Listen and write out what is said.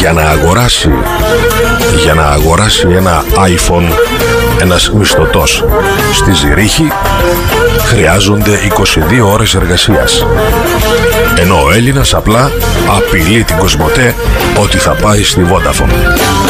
Για να αγοράσει ένα iPhone ένας μισθωτός στη Ζηρίχη χρειάζονται 22 ώρες εργασίας, ενώ ο Έλληνας απλά απειλεί την Κοσμοτέ ότι θα πάει στη Vodafone.